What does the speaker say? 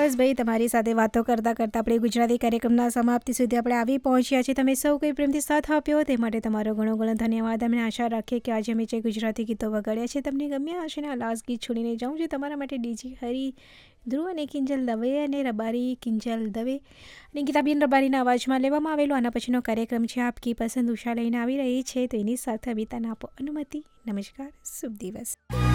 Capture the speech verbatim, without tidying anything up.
બસ ભાઈ, તમારી સાથે વાતો કરતાં કરતાં આપણે ગુજરાતી કાર્યક્રમના સમાપ્તિ સુધી આપણે આવી પહોંચ્યા છીએ. તમે સૌ કોઈ પ્રેમથી સાથ આપ્યો તે માટે તમારો ઘણો ઘણો ધન્યવાદ. અમે આશા રાખીએ કે આજે અમે જે ગુજરાતી ગીતો વગાડ્યા છે તમને ગમ્યા હશે. ને આ લાસ્ટ ગીત છોડીને જાઉં છું તમારા માટે ડીજી હરી, ધ્રુવ અને કિંજલ દવે અને રબારી કિંજલ દવે અને ગીતાબેન રબારીના અવાજમાં લેવામાં આવેલો આના પછીનો કાર્યક્રમ છે આપકી પસંદ ઉષા લઈને આવી રહી છે. તો એની સાથે અવિતાને આપો અનુમતિ. નમસ્કાર, શુભ દિવસ.